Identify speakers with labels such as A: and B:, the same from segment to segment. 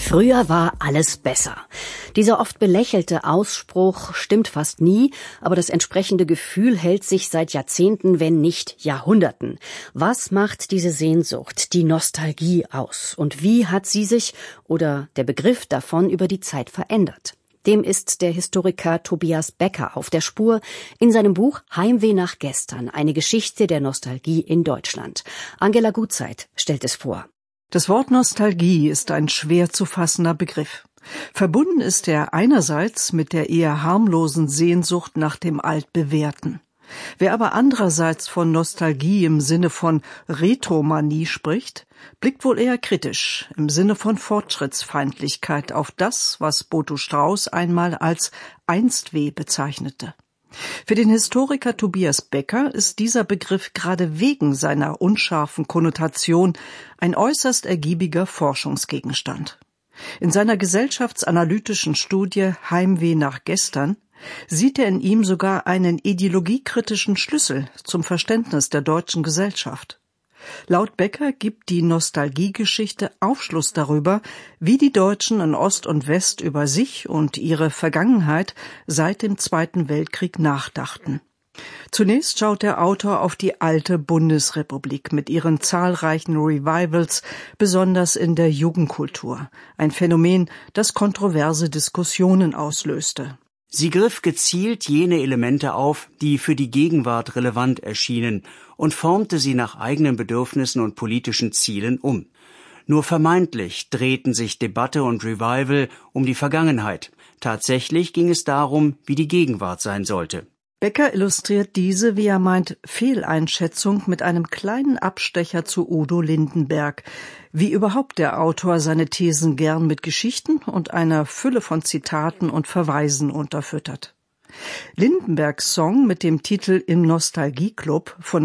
A: Früher war alles besser. Dieser oft belächelte Ausspruch stimmt fast nie, aber das entsprechende Gefühl hält sich seit Jahrzehnten, wenn nicht Jahrhunderten. Was macht diese Sehnsucht, die Nostalgie aus? Und wie hat sie sich oder der Begriff davon über die Zeit verändert? Dem ist der Historiker Tobias Becker auf der Spur in seinem Buch Heimweh nach gestern, eine Geschichte der Nostalgie in Deutschland. Angela Gutzeit stellt es vor.
B: Das Wort Nostalgie ist ein schwer zu fassender Begriff. Verbunden ist er einerseits mit der eher harmlosen Sehnsucht nach dem Altbewährten. Wer aber andererseits von Nostalgie im Sinne von Retromanie spricht, blickt wohl eher kritisch im Sinne von Fortschrittsfeindlichkeit auf das, was Boto Strauß einmal als Einstweh bezeichnete. Für den Historiker Tobias Becker ist dieser Begriff gerade wegen seiner unscharfen Konnotation ein äußerst ergiebiger Forschungsgegenstand. In seiner gesellschaftsanalytischen Studie Heimweh nach gestern sieht er in ihm sogar einen ideologiekritischen Schlüssel zum Verständnis der deutschen Gesellschaft. Laut Becker gibt die Nostalgiegeschichte Aufschluss darüber, wie die Deutschen in Ost und West über sich und ihre Vergangenheit seit dem Zweiten Weltkrieg nachdachten. Zunächst schaut der Autor auf die alte Bundesrepublik mit ihren zahlreichen Revivals, besonders in der Jugendkultur, ein Phänomen, das kontroverse Diskussionen auslöste.
C: Sie griff gezielt jene Elemente auf, die für die Gegenwart relevant erschienen, und formte sie nach eigenen Bedürfnissen und politischen Zielen um. Nur vermeintlich drehten sich Debatte und Revival um die Vergangenheit. Tatsächlich ging es darum, wie die Gegenwart sein sollte.
B: Becker illustriert diese, wie er meint, Fehleinschätzung mit einem kleinen Abstecher zu Udo Lindenberg, wie überhaupt der Autor seine Thesen gern mit Geschichten und einer Fülle von Zitaten und Verweisen unterfüttert. Lindenbergs Song mit dem Titel Im Nostalgie-Club von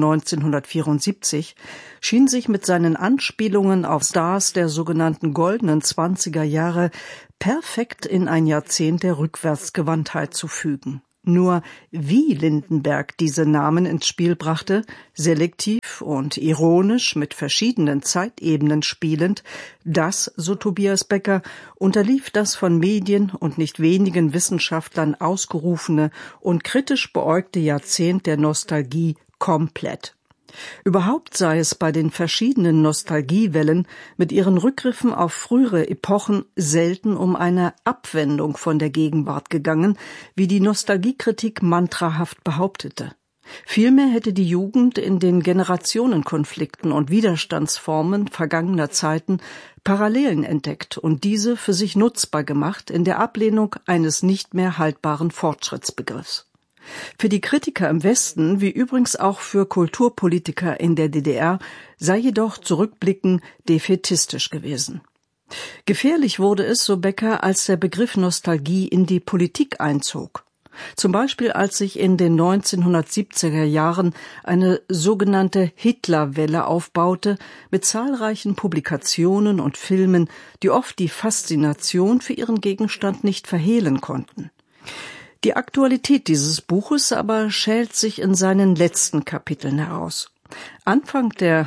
B: 1974 schien sich mit seinen Anspielungen auf Stars der sogenannten goldenen 20er Jahre perfekt in ein Jahrzehnt der Rückwärtsgewandtheit zu fügen. Nur wie Lindenberg diese Namen ins Spiel brachte, selektiv und ironisch mit verschiedenen Zeitebenen spielend, das, so Tobias Becker, unterlief das von Medien und nicht wenigen Wissenschaftlern ausgerufene und kritisch beäugte Jahrzehnt der Nostalgie komplett. Überhaupt sei es bei den verschiedenen Nostalgiewellen mit ihren Rückgriffen auf frühere Epochen selten um eine Abwendung von der Gegenwart gegangen, wie die Nostalgiekritik mantrahaft behauptete. Vielmehr hätte die Jugend in den Generationenkonflikten und Widerstandsformen vergangener Zeiten Parallelen entdeckt und diese für sich nutzbar gemacht in der Ablehnung eines nicht mehr haltbaren Fortschrittsbegriffs. Für die Kritiker im Westen, wie übrigens auch für Kulturpolitiker in der DDR, sei jedoch zurückblickend defätistisch gewesen. Gefährlich wurde es, so Becker, als der Begriff Nostalgie in die Politik einzog. Zum Beispiel als sich in den 1970er Jahren eine sogenannte Hitlerwelle aufbaute, mit zahlreichen Publikationen und Filmen, die oft die Faszination für ihren Gegenstand nicht verhehlen konnten. Die Aktualität dieses Buches aber schält sich in seinen letzten Kapiteln heraus. Anfang der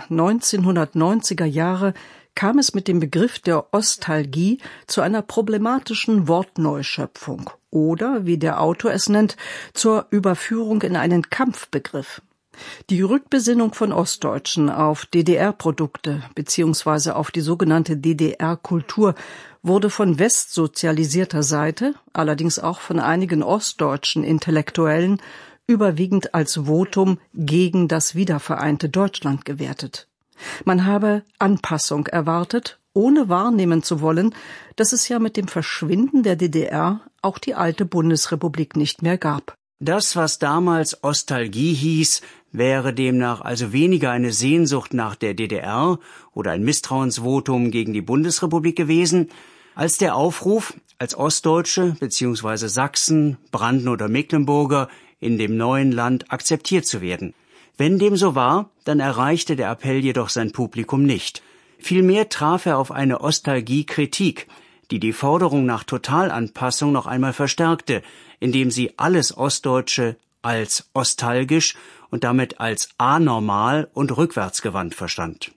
B: 1990er Jahre kam es mit dem Begriff der Ostalgie zu einer problematischen Wortneuschöpfung oder, wie der Autor es nennt, zur Überführung in einen Kampfbegriff. Die Rückbesinnung von Ostdeutschen auf DDR-Produkte bzw. auf die sogenannte DDR-Kultur wurde von westsozialisierter Seite, allerdings auch von einigen ostdeutschen Intellektuellen, überwiegend als Votum gegen das wiedervereinte Deutschland gewertet. Man habe Anpassung erwartet, ohne wahrnehmen zu wollen, dass es ja mit dem Verschwinden der DDR auch die alte Bundesrepublik nicht mehr gab.
C: Das, was damals Ostalgie hieß, wäre demnach also weniger eine Sehnsucht nach der DDR oder ein Misstrauensvotum gegen die Bundesrepublik gewesen, als der Aufruf, als Ostdeutsche bzw. Sachsen, Branden oder Mecklenburger in dem neuen Land akzeptiert zu werden. Wenn dem so war, dann erreichte der Appell jedoch sein Publikum nicht. Vielmehr traf er auf eine Ostalgie-Kritik, die die Forderung nach Totalanpassung noch einmal verstärkte, indem sie alles Ostdeutsche als ostalgisch und damit als anormal und rückwärtsgewandt verstand.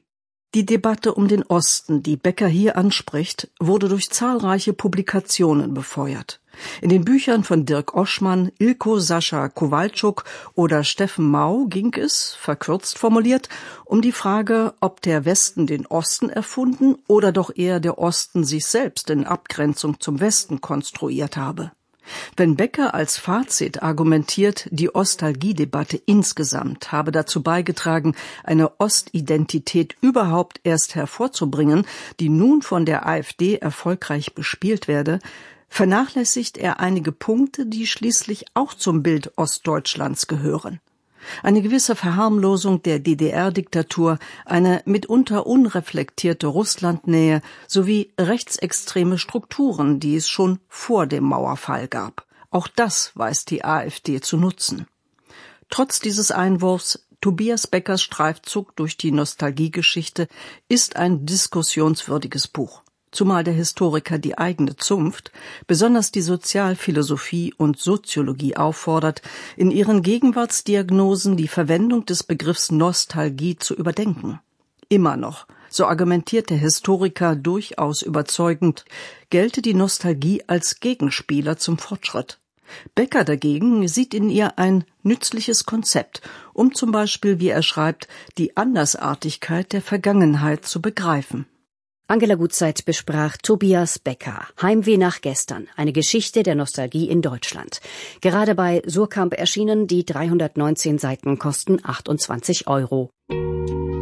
B: Die Debatte um den Osten, die Becker hier anspricht, wurde durch zahlreiche Publikationen befeuert. In den Büchern von Dirk Oschmann, Ilko Sascha Kowalczuk oder Steffen Mau ging es, verkürzt formuliert, um die Frage, ob der Westen den Osten erfunden oder doch eher der Osten sich selbst in Abgrenzung zum Westen konstruiert habe. Wenn Becker als Fazit argumentiert, die Ostalgiedebatte insgesamt habe dazu beigetragen, eine Ostidentität überhaupt erst hervorzubringen, die nun von der AfD erfolgreich bespielt werde, vernachlässigt er einige Punkte, die schließlich auch zum Bild Ostdeutschlands gehören. Eine gewisse Verharmlosung der DDR-Diktatur, eine mitunter unreflektierte Russlandnähe sowie rechtsextreme Strukturen, die es schon vor dem Mauerfall gab. Auch das weiß die AfD zu nutzen. Trotz dieses Einwurfs, Tobias Beckers Streifzug durch die Nostalgiegeschichte ist ein diskussionswürdiges Buch. Zumal der Historiker die eigene Zunft, besonders die Sozialphilosophie und Soziologie auffordert, in ihren Gegenwartsdiagnosen die Verwendung des Begriffs Nostalgie zu überdenken. Immer noch, so argumentiert der Historiker durchaus überzeugend, gelte die Nostalgie als Gegenspieler zum Fortschritt. Becker dagegen sieht in ihr ein nützliches Konzept, um zum Beispiel, wie er schreibt, die Andersartigkeit der Vergangenheit zu begreifen.
A: Angela Gutzeit besprach Tobias Becker, Heimweh nach gestern, eine Geschichte der Nostalgie in Deutschland. Gerade bei Suhrkamp erschienen, die 319 Seiten kosten 28 €.